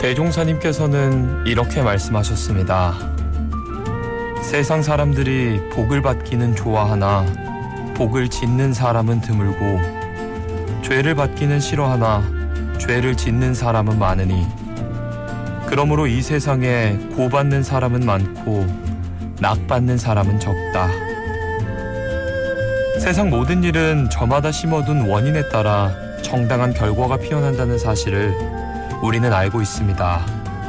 대종사님께서는 이렇게 말씀하셨습니다. 세상 사람들이 복을 받기는 좋아하나 복을 짓는 사람은 드물고 죄를 받기는 싫어하나 죄를 짓는 사람은 많으니 그러므로 이 세상에 고받는 사람은 많고 낙받는 사람은 적다. 세상 모든 일은 저마다 심어둔 원인에 따라 정당한 결과가 피어난다는 사실을 우리는 알고 있습니다.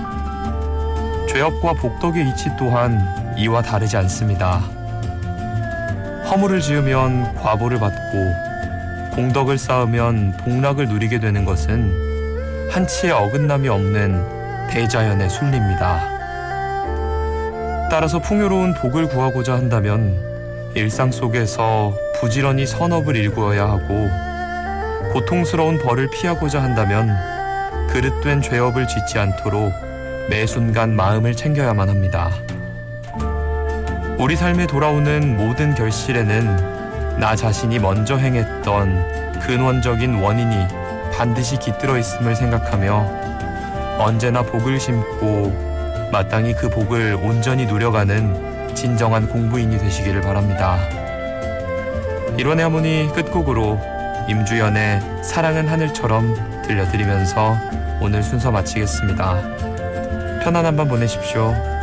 죄업과 복덕의 이치 또한 이와 다르지 않습니다. 허물을 지으면 과보를 받고 공덕을 쌓으면 복락을 누리게 되는 것은 한치의 어긋남이 없는 대자연의 순리입니다. 따라서 풍요로운 복을 구하고자 한다면 일상 속에서 부지런히 선업을 일구어야 하고 고통스러운 벌을 피하고자 한다면 그릇된 죄업을 짓지 않도록 매 순간 마음을 챙겨야만 합니다. 우리 삶에 돌아오는 모든 결실에는 나 자신이 먼저 행했던 근원적인 원인이 반드시 깃들어 있음을 생각하며 언제나 복을 심고 마땅히 그 복을 온전히 누려가는 진정한 공부인이 되시기를 바랍니다. 일원의 하모니 끝곡으로 임주연의 사랑은 하늘처럼 들려드리면서 오늘 순서 마치겠습니다. 편안한 밤 보내십시오.